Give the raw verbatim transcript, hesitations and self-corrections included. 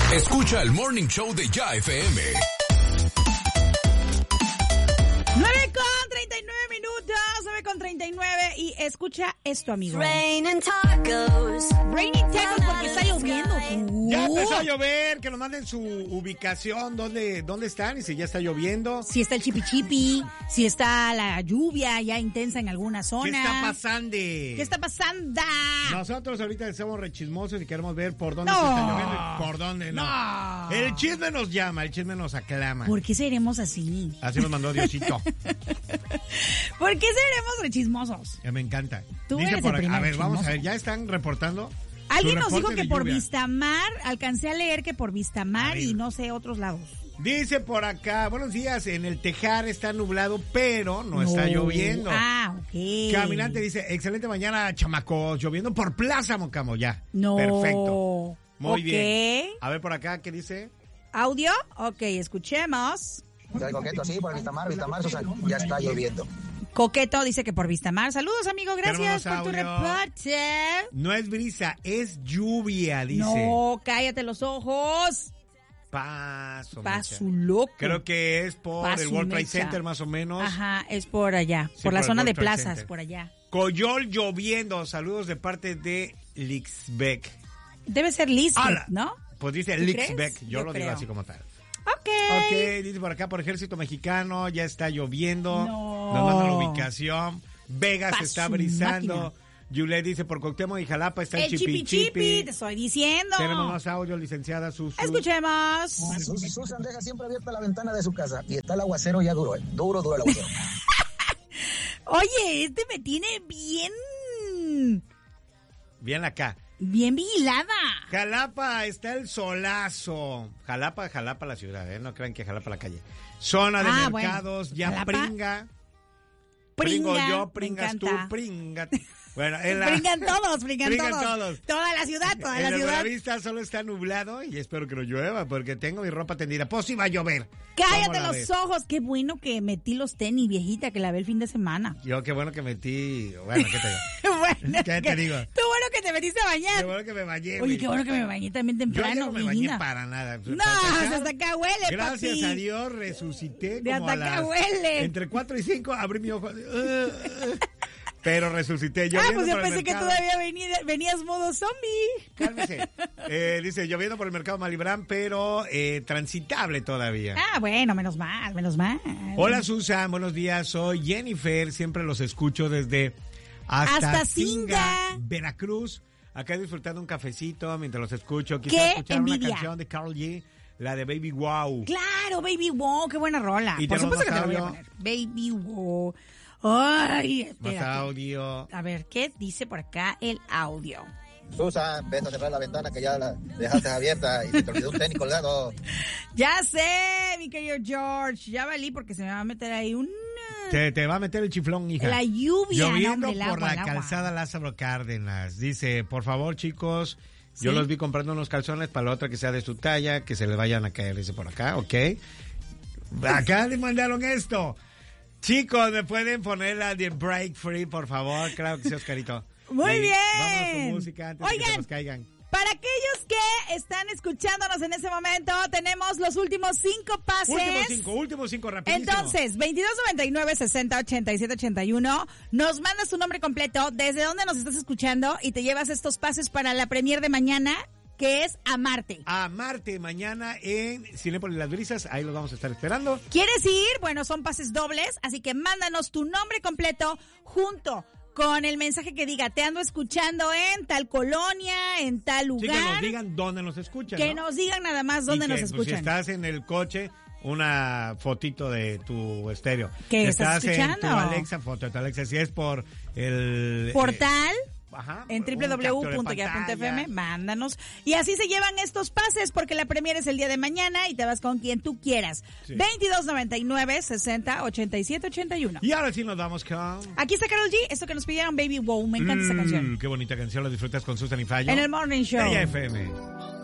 Escucha el Morning Show de Ya F M. nueve con treinta y nueve minutos, nueve con treinta y nueve y escucha esto, amigo. Rain and tacos. Rainy tacos porque está lloviendo. Uh. Ya empezó a llover, que nos manden su ubicación, dónde, dónde están y si ya está lloviendo. Si está el chipi chipi, si está la lluvia ya intensa en alguna zona. ¿Qué está pasando? ¿Qué está pasando? Nosotros ahorita estamos rechismosos y queremos ver por dónde No. se está lloviendo y por dónde no. No. El chisme nos llama, el chisme nos aclama. ¿Por qué seremos así? Así nos mandó Diosito. ¿Por qué seremos rechismosos? Ya me encanta. Tú Dice eres por el acá, primer a ver, vamos a chismoso. ver, ya están reportando. Alguien su nos dijo reporte que de por lluvia. Vistamar, alcancé a leer que por Vistamar A y ver. no sé otros lados. Dice por acá, buenos días, en el Tejar está nublado, pero no, está lloviendo. Ah, ok. Caminante dice, excelente mañana, chamacos, lloviendo por Plaza Mocamo, ya. No. Perfecto. Muy Ok. bien. A ver por acá, ¿qué dice? ¿Audio? Ok, escuchemos. El coqueto, sí, por Vistamar, Vistamar, Susan, ya está lloviendo. Coqueto dice que por Vistamar. Saludos, amigo, gracias Tenemos por tu audio. reporte. No es brisa, es lluvia, dice. No, cállate los ojos. Paso, Paso mecha. loco. Creo que es por Paso el World Trade mecha. Center, más o menos. Ajá, es por allá, Sí, por la por el zona de World Trade plazas, Center. por allá. Coyol lloviendo, saludos de parte de Lixbeck. Debe ser Lisbeth, Hola. ¿no? Pues dice ¿Tú Lixbeck, crees? yo, Yo lo creo. digo así como tal. Ok. Ok, dice por acá por Ejército Mexicano, ya está lloviendo. No. Nos manda la ubicación. Vegas Pa' está su brisando. máquina. Yulet dice por Cuauhtémoc y Jalapa está el, El chipi chipi, te estoy diciendo. Tenemos más audio, licenciada Susu. Escuchemos. Sus- Susan deja siempre abierta la ventana de su casa y está el aguacero ya duro, eh. duro, duro el aguacero. Oye, este me tiene bien, Bien acá. bien vigilada. Jalapa está el solazo. Jalapa, Jalapa la ciudad, ¿eh? No crean que Jalapa la calle. Zona de Ah, mercados, bueno. ya Jalapa. pringa. Pringo Pringa, yo, me pringas tú, encanta. pringa. Bueno, en la... Brincan todos, brincan, Brincan todos. todos. Toda la ciudad, toda en la la ciudad. Buenavista solo está nublado y espero que no llueva porque tengo mi ropa tendida. Pues sí va a llover. Cállate ¿Cómo la los ves? ojos. Qué bueno que metí los tenis, viejita, que la ve el fin de semana. Yo qué bueno que metí... Bueno, ¿qué te digo? bueno, ¿Qué te digo? Qué bueno que te metiste a bañar. Qué bueno que me bañé. Oye, güey. qué bueno que me bañé también Yo ayer temprano, no me bañé Virginia. para nada. No, Para empezar, hasta acá huele, gracias papi. a Dios resucité De como a hasta acá las... huele. Entre cuatro y cinco abrí mi ojo. Uh, uh, pero resucité. Yo Ah, pues yo pensé que todavía venía- venías modo zombie. Cálmese. Eh, dice, lloviendo por el mercado Malibrán, pero eh, transitable todavía. Ah, bueno, menos mal, menos mal. Hola Susan, buenos días. Soy Jennifer, siempre los escucho desde hasta, Hasta Singa, Singa. Veracruz. Acá disfrutando un cafecito mientras los escucho. ¡Qué Quisiera escuchar envidia! una canción de Karl G, la de Baby Wow. Claro, Baby Wow, qué buena rola. Y Por tenemos supuesto que te la voy a audio. poner. Baby Wow. Ay, Más espérate. audio. A ver, ¿qué dice por acá el audio? Susan, vete a cerrar la ventana que ya la dejaste abierta y se te olvidó un tenis colgado. Ya sé, mi querido George. Ya valí porque se me va a meter ahí un... Te, te va a meter el chiflón, hija. La lluvia, Lloviendo no, hombre, el por agua, la el agua. calzada Lázaro Cárdenas. Dice, por favor, chicos, yo Sí. los vi comprando unos calzones para la otra que sea de su talla, que se les vayan a caer, dice por acá, ¿ok? Acá le mandaron esto. Chicos, ¿me pueden poner la de Break Free, por favor? Claro que sí, Oscarito. Muy Sí, bien. Vámonos con música antes de que Oigan, se nos caigan. para aquellos que están escuchándonos en ese momento, tenemos los últimos cinco pases. Últimos cinco, últimos cinco, rapidísimo. Entonces, veintidós noventa y nueve, sesenta, ochenta y siete, ochenta y uno, nos mandas tu nombre completo, desde dónde nos estás escuchando y te llevas estos pases para la premier de mañana, que es Amarte. A Marte, mañana en Cinépolis Las Brisas, ahí los vamos a estar esperando. ¿Quieres ir? Bueno, son pases dobles, así que mándanos tu nombre completo junto con el mensaje que diga, te ando escuchando en tal colonia, en tal Sí, lugar. que nos digan dónde nos escuchan, Que ¿no? nos digan nada más Y dónde que, nos pues, escuchan. si estás en el coche, una fotito de tu estéreo. ¿Qué Si estás en tu escuchando? Alexa, foto de tu Alexa. Si es por el... Portal. eh, ajá, En un doble u doble u doble u punto captura ya punto de f m, pantalla. mándanos. Y así se llevan estos pases porque la premier es el día de mañana y te vas con quien tú quieras. Sí. veintidós noventa y nueve, sesenta, ochenta y siete, ochenta y uno. Y ahora sí nos vamos con... Aquí está Karol G, esto que nos pidieron, Baby Wow, me encanta esa Mm, canción. Qué bonita canción, la disfrutas con Susan y Fallo. En el Morning Show. Ella F M.